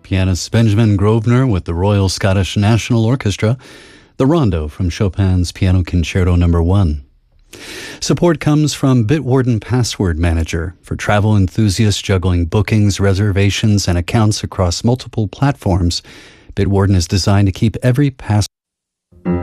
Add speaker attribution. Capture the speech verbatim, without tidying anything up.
Speaker 1: Pianist Benjamin Grosvenor with the Royal Scottish National Orchestra, the Rondo from Chopin's Piano Concerto Number one. Support comes from Bitwarden Password Manager for travel enthusiasts juggling bookings, reservations, and accounts across multiple platforms. Bitwarden is designed to keep every pass